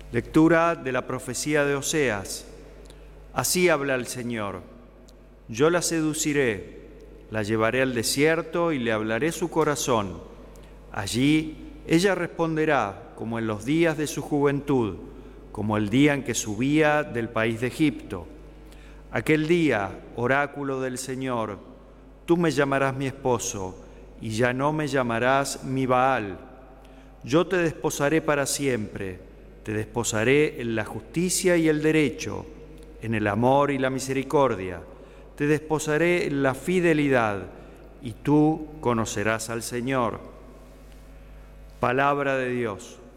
Lectura de la profecía de Oseas. Así habla el Señor: yo la seduciré, la llevaré al desierto y le hablaré su corazón. Allí ella responderá como en los días de su juventud, como el día en que subía del país de Egipto. Aquel día, oráculo del Señor, tú me llamarás mi esposo y ya no me llamarás mi Baal. Yo te desposaré para siempre, te desposaré en la justicia y el derecho, en el amor y la misericordia. Te desposaré en la fidelidad, y tú conocerás al Señor. Palabra de Dios.